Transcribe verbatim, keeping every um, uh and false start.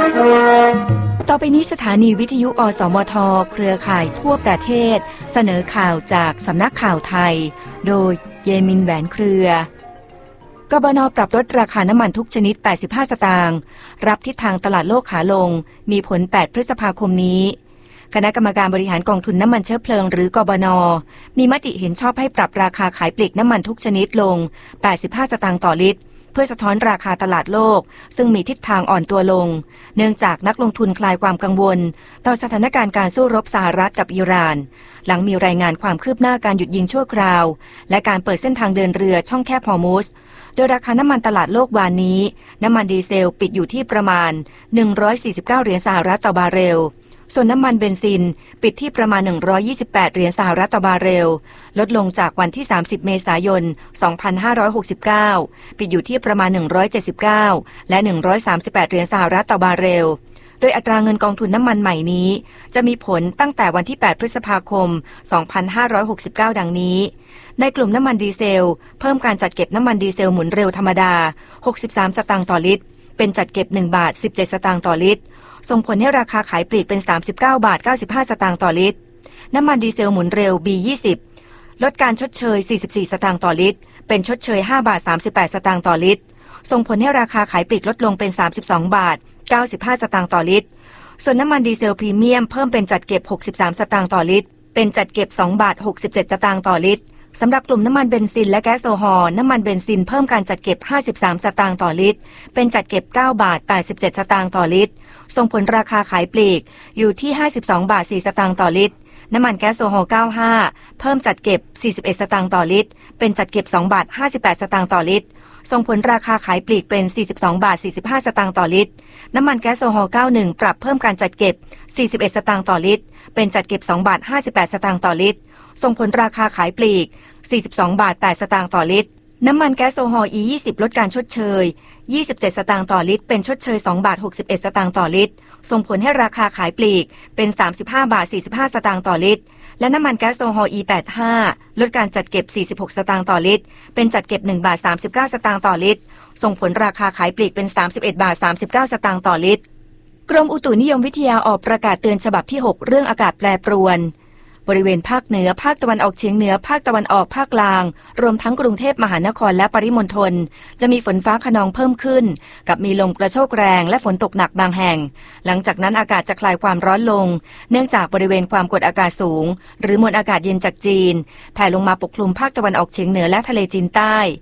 ต่อไปนี้สถานีวิทยุอสมทเครือข่ายทั่วประเทศเสนอข่าวจากสำนักข่าวไทยโดยเยมินแหวนเครือกบน.ปรับลดราคาน้ำมันทุกชนิดแปดสิบห้าสตางค์รับทิศทางตลาดโลกขาลงมีผลแปดพฤษภาคมนี้คณะกรรมการบริหารกองทุนน้ำมันเชื้อเพลิงหรือกบน.มีมติเห็นชอบให้ปรับราคาขายปลีกน้ำมันทุกชนิดลงแปดสิบห้าสตางค์ต่อลิตรเพื่อสะท้อนราคาตลาดโลกซึ่งมีทิศทางอ่อนตัวลงเนื่องจากนักลงทุนคลายความกังวลต่อสถานการณ์การสู้รบสหรัฐกับอิหร่านหลังมีรายงานความคืบหน้าการหยุดยิงชั่วคราวและการเปิดเส้นทางเดินเรือช่องแคบฮอร์มุซโดยราคาน้ำมันตลาดโลกวานนี้น้ำมันดีเซลปิดอยู่ที่ประมาณหนึ่งร้อยสี่สิบเก้าเหรียญสหรัฐต่อบาร์เรลส่วนน้ำมันเบนซินปิดที่ประมาณหนึ่งร้อยยี่สิบแปดเหรียญสหรัฐต่อบาร์เรลลดลงจากวันที่สามสิบเมษายนสองพันห้าร้อยหกสิบเก้าปิดอยู่ที่ประมาณหนึ่งร้อยเจ็ดสิบเก้าและหนึ่งร้อยสามสิบแปดเหรียญสหรัฐต่อบาร์เรลโดยอัตราเงินกองทุนน้ำมันใหม่นี้จะมีผลตั้งแต่วันที่แปดพฤษภาคมสองพันห้าร้อยหกสิบเก้าดังนี้ในกลุ่มน้ำมันดีเซลเพิ่มการจัดเก็บน้ำมันดีเซลหมุนเร็วธรรมดาหกสิบสามสตางค์ต่อลิตรเป็นจัดเก็บหนึ่งบาทสิบเจ็ดสตางค์ต่อลิตรส่งผลให้ราคาขายปลีกเป็นสามสิบเก้าบาทเก้าสิบห้าสตางค์ต่อลิตรน้ำมันดีเซลหมุนเร็ว บี ยี่สิบ ลดการชดเชยสี่สิบสี่สตางค์ต่อลิตรเป็นชดเชยห้าบาทสามสิบแปดสตางค์ต่อลิตรส่งผลให้ราคาขายปลีกลดลงเป็นสามสิบสองบาทเก้าสิบห้าสตางค์ต่อลิตรส่วนน้ำมันดีเซลพรีเมียมเพิ่มเป็นจัดเก็บหกสิบสามสตางค์ต่อลิตรเป็นจัดเก็บสองบาทหกสิบเจ็ดสตางค์ต่อลิตรสำหรับกลุ่มน้ำมันเบนซินและแก๊สโซฮอล์น้ำมันเบนซินเพิ่มการจัดเก็บห้าสิบสามสตางค์ต่อลิตรเป็นจัดเก็บเก้าบาทแปดสิบเจ็ดสตางค์ต่อลิตรส่งผลราคาขายปลีกอยู่ที่ห้าสิบสองบาทสี่สตางค์ต่อลิตรน้ำมันแก๊สโซฮอล์เก้าสิบห้าเพิ่มจัดเก็บสี่สิบเอ็ดสตางค์ต่อลิตรเป็นจัดเก็บสองบาทห้าสิบแปดสตางค์ต่อลิตรส่งผลราคาขายปลีกเป็นสี่สิบสองบาทสี่สิบห้าสตางค์ต่อลิตรน้ำมันแก๊สโซฮอล์เก้าสิบเอ็ดปรับเพิ่มการจัดเก็บสี่สิบเอ็ดสตางค์ต่อลิตรเป็นจัดเก็บสองบาทห้าสิบแปดสตางค์ต่อลิตรส่งผลราคาขายปลีกสี่สิบสองบาทแปดสตางค์ต่อลิตรน้ำมันแก๊สโซฮอล์ อี ยี่สิบ ลดการชดเชยยี่สิบเจ็ดสตางค์ต่อลิตรเป็นชดเชยสองบาทหกสิบเอ็ดสตางค์ต่อลิตรส่งผลให้ราคาขายปลีกเป็นสามสิบห้าบาทสี่สิบห้าสตางค์ต่อลิตรและน้ำมันแก๊สโซฮอล์ อี แปดสิบห้า ลดการจัดเก็บสี่สิบหกสตางค์ต่อลิตรเป็นจัดเก็บหนึ่งบาทสามสิบเก้าสตางค์ต่อลิตรส่งผลราคาขายปลีกเป็นสามสิบเอ็ดบาทสามสิบเก้าสตางค์ต่อลิตรกรมอุตุนิยมวิทยาออกประกาศเตือนฉบับที่หกเรื่องอากาศแปรปรวนบริเวณภาคเหนือภาคตะวันออกเฉียงเหนือภาคตะวันออกภาคกลางรวมทั้งกรุงเทพมหานครและปริมณฑลจะมีฝนฟ้าคะนองเพิ่มขึ้นกับมีลมกระโชกแรงและฝนตกหนักบางแห่งหลังจากนั้นอากาศจะคลายความร้อนลงเนื่องจากบริเวณความกดอากาศสูงหรือมวลอากาศเย็นจากจีนแผ่ลงมาปกคลุมภาคตะวันออกเฉียงเหนือและทะเลจีนใต้